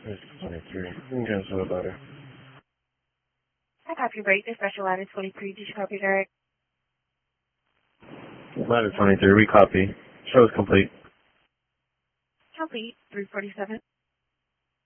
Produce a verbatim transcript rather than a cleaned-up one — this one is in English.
There's twenty-three. You can cancel the letter. I copy your break. The special ladder twenty-three. Did you copy Derek? Ladder twenty-three, we copy. Show is complete. Complete. three forty-seven.